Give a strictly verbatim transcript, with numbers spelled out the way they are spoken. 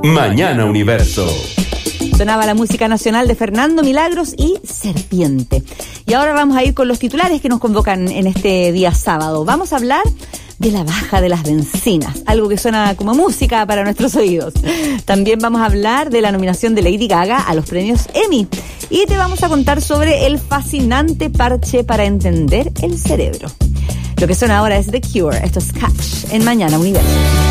Mañana Universo. Sonaba la música nacional de Fernando Milagros y Serpiente. Y ahora vamos a ir con los titulares que nos convocan en este día sábado. Vamos a hablar de la baja de las bencinas, algo que suena como música para nuestros oídos. También vamos a hablar de la nominación de Lady Gaga a los premios Emmy. Y te vamos a contar sobre el fascinante parche para entender el cerebro. Lo que suena ahora es The Cure. Esto es Catch en Mañana Universo.